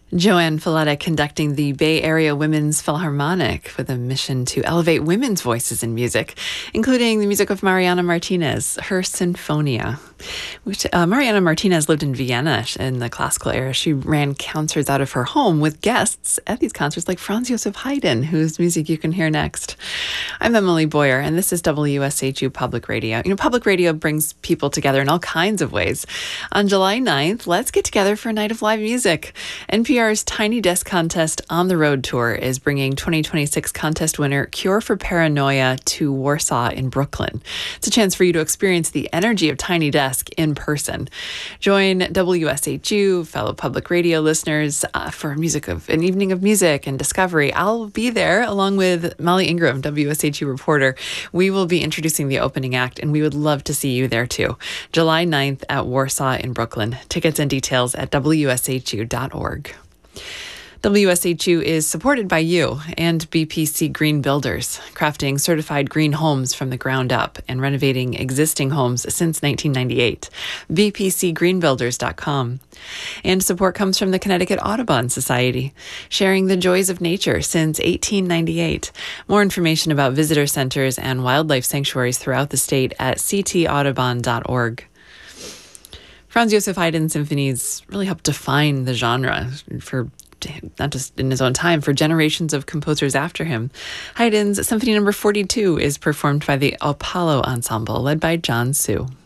Joanne Falletta conducting the Bay Area Women's Philharmonic with a mission to elevate women's voices in music, including the music of Mariana Martinez, her Sinfonia. Mariana Martinez lived in Vienna in the classical era. She ran concerts out of her home with guests at these concerts like Franz Josef Haydn, whose music you can hear next. I'm Emily Boyer, and this is WSHU Public Radio. Public radio brings people together in all kinds of ways. On July 9th, let's get together for a night of live music. NPR's Tiny Desk Contest On the Road Tour is bringing 2026 contest winner Cure for Paranoia to Warsaw in Brooklyn. It's a chance for you to experience the energy of Tiny Desk in person. Join WSHU, fellow public radio listeners, for an evening of music and discovery. I'll be there along with Molly Ingram, WSHU reporter. We will be introducing the opening act, and we would love to see you there too. July 9th at Warsaw in Brooklyn. Tickets and details at WSHU.org. WSHU is supported by you and BPC Green Builders, crafting certified green homes from the ground up and renovating existing homes since 1998. BPCGreenbuilders.com. And support comes from the Connecticut Audubon Society, sharing the joys of nature since 1898. More information about visitor centers and wildlife sanctuaries throughout the state at ctaudubon.org. Franz Josef Haydn's symphonies really helped define the genre for not just in his own time, for generations of composers after him. Haydn's Symphony No. 42 is performed by the Apollo Ensemble, led by John Su.